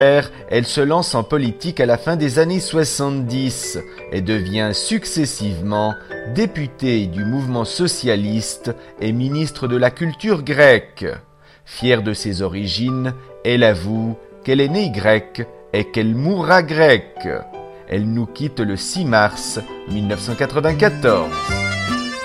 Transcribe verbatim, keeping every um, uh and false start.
Elle se lance en politique à la fin des années soixante-dix et devient successivement députée du mouvement socialiste et ministre de la culture grecque. Fière de ses origines, elle avoue qu'elle est née grecque et qu'elle mourra grecque. Elle nous quitte le six mars mille neuf cent quatre-vingt-quatorze.